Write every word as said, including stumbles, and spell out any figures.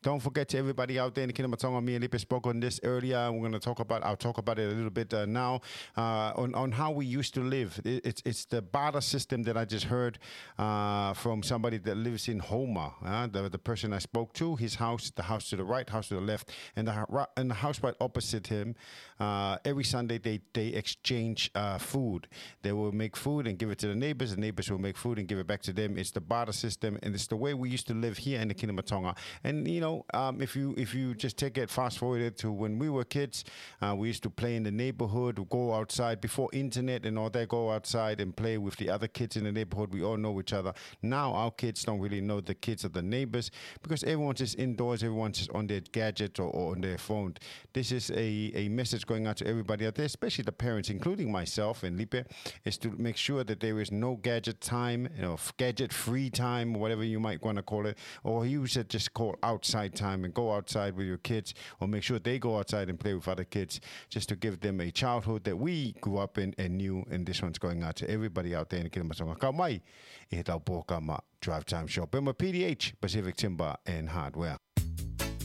Don't forget to everybody out there in the Kinamatonga, me and Lipe spoke on this earlier. We're going to talk about, I'll talk about it a little bit uh, now, uh, on, on how we used to live. It, it's, it's the barter system that I just heard uh, from somebody that lives in Houma. Uh, the, the person I spoke to, his house, the house to the right, house to the left, and the, and the house right opposite him. Uh, every Sunday they, they exchange uh, food. They will make food and give it to the neighbors. The neighbors will make food and give it back to them. It's the barter system, and it's the way we used to live here in the Kinamatonga. And, you know, um, if you if you just take it fast forwarded to when we were kids, uh, we used to play in the neighborhood, go outside before internet and all that, go outside and play with the other kids in the neighborhood. We all know each other. Now our kids don't really know the kids of the neighbors because everyone's just indoors, everyone's just on their gadgets or, or on their phone. This is a, a message going out to everybody out there, especially the parents, including myself and Lipe, is to make sure that there is no gadget time, you know, gadget-free time, whatever you might want to call it, or you should just call outside time and go outside with your kids, or make sure they go outside and play with other kids, just to give them a childhood that we grew up in and knew. And this one's going out to everybody out there in the Kinamatonga. Ka mai, e tau pō ka ma Drive Time Show. Pema P D H, Pacific Timber and Hardware.